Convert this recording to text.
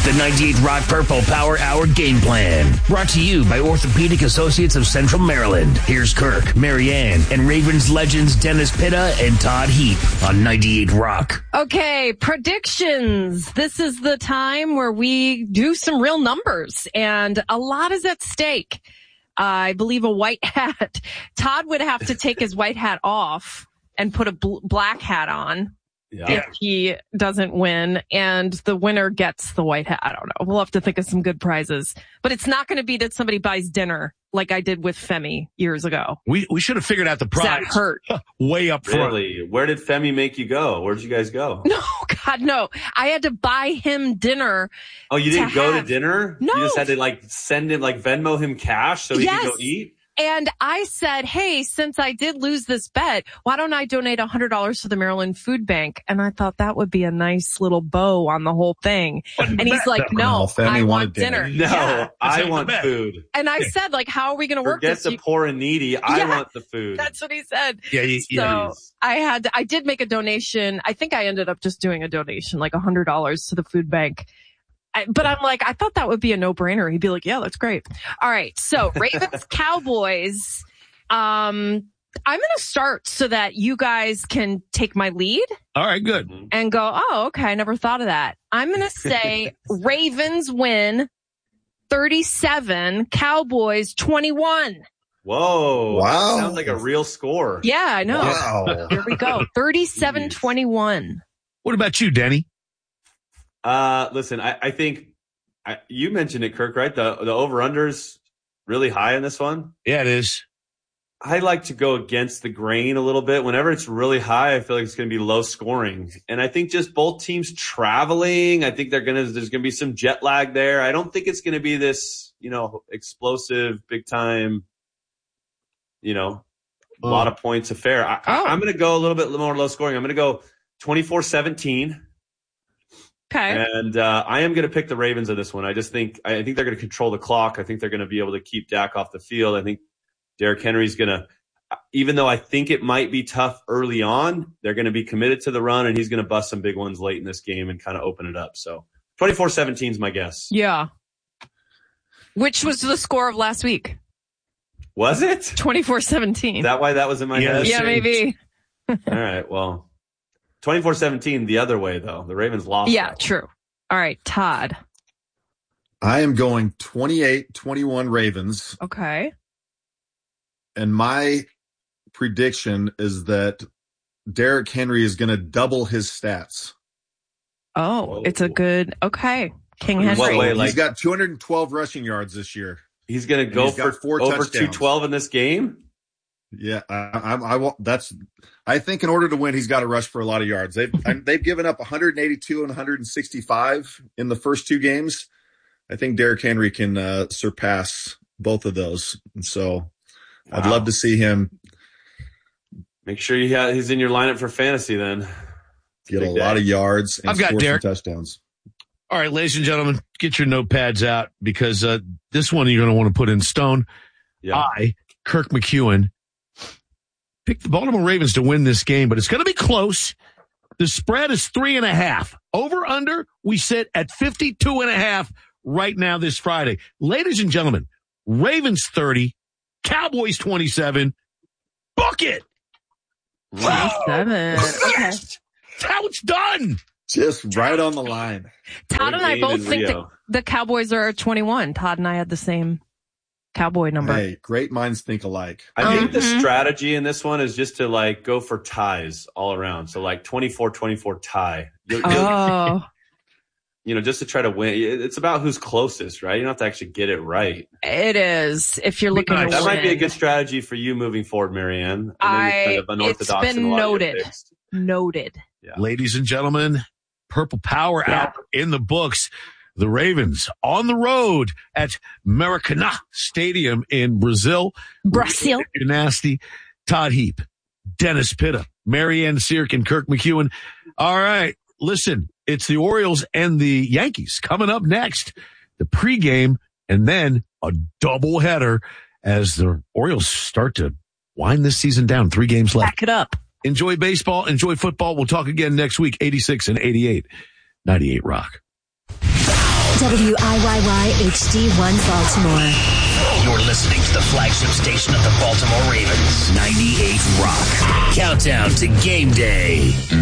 The 98 Rock Purple Power Hour Game Plan. Brought to you by Orthopedic Associates of Central Maryland. Here's Kirk, Marianne, and Ravens legends Dennis Pitta and Todd Heap on 98 Rock. Okay, predictions. This is the time where we do some real numbers, and a lot is at stake. I believe a white hat. Todd would have to take his white hat off and put a black hat on. Yeah. If he doesn't win, and the winner gets the white hat. I don't know. We'll have to think of some good prizes. But it's not going to be that somebody buys dinner like I did with Femi years ago. We should have figured out the prize. That hurt. Way up front. Really? Where did Femi make you go? Where'd you guys go? No, God, no. I had to buy him dinner. Oh, you didn't go to dinner? No. You just had to send him, Venmo him cash so he could go eat? And I said, hey, since I did lose this bet, why don't I donate $100 to the Maryland Food Bank? And I thought that would be a nice little bow on the whole thing. And he's like, no, I want dinner. No, I want food. And I said, how are we going to work this? Forget the poor and needy. I want the food. That's what he said. Yeah. I did make a donation. I think I ended up just doing a donation, $100 to the food bank. But I'm like, I thought that would be a no-brainer. He'd be like, yeah, that's great. All right. So Ravens, Cowboys. I'm going to start so that you guys can take my lead. All right, good. And go, oh, okay. I never thought of that. I'm going to say Ravens win 37, Cowboys 21. Whoa. Wow. Sounds like a real score. Yeah, I know. Wow. Here we go. 37-21. What about you, Denny? Listen, I think you mentioned it, Kirk, right? The over-under's really high in this one. Yeah, it is. I like to go against the grain a little bit. Whenever it's really high, I feel like it's going to be low scoring. And I think just both teams traveling, I think there's going to be some jet lag there. I don't think it's going to be this, explosive, big time, a lot of points affair. I'm going to go a little bit more low scoring. I'm going to go 24-17. Okay. And I am going to pick the Ravens in this one. I think they're going to control the clock. I think they're going to be able to keep Dak off the field. I think Derrick Henry's going to, even though I think it might be tough early on, they're going to be committed to the run, and he's going to bust some big ones late in this game and kind of open it up. So 24-17 is my guess. Yeah. Which was the score of last week? Was it? 24-17. Is that why that was in my head? Yeah, maybe. All right. Well, 24-17 the other way, though. The Ravens lost. Yeah, true. All right, Todd. I am going 28-21 Ravens. Okay. And my prediction is that Derrick Henry is going to double his stats. Oh, it's a good, okay. King Henry. What way, he's got 212 rushing yards this year. He's going to go for over 212 in this game? Yeah, I think in order to win, he's got to rush for a lot of yards. They've given up 182 and 165 in the first two games. I think Derrick Henry can surpass both of those. And so I'd love to see him. Make sure he's in your lineup for fantasy then. Get a lot of yards and I've got score Derrick. some touchdowns. All right, ladies and gentlemen, get your notepads out because this one you're going to want to put in stone. Yeah. Kirk McEwen, pick the Baltimore Ravens to win this game, but it's going to be close. The spread is 3.5. Over under, we sit at 52.5 right now this Friday. Ladies and gentlemen, Ravens 30, Cowboys 27. Book it. 27. Okay. That's how it's done. Just right on the line. Todd and I both think that the Cowboys are 21. Todd and I had the same Cowboy number. Hey, great minds think alike. I think the strategy in this one is just to go for ties all around. So 24-24 tie. Just to try to win. It's about who's closest, right? You don't have to actually get it right. It is. If you're looking to that might be a good strategy for you moving forward, Marianne. Kind of unorthodox. It's been noted. Yeah. Ladies and gentlemen, Purple Power Hour in the books. The Ravens on the road at Maracanã Stadium in Brazil. You're nasty. Todd Heap, Dennis Pitta, Marianne Sirk, and Kirk McEwen. All right. Listen, it's the Orioles and the Yankees coming up next. The pregame and then a doubleheader as the Orioles start to wind this season down. 3 games left. Back it up. Enjoy baseball. Enjoy football. We'll talk again next week. 86 and 88. 98 Rock. WIYY HD1 Baltimore. You're listening to the flagship station of the Baltimore Ravens, 98 Rock. Countdown to game day.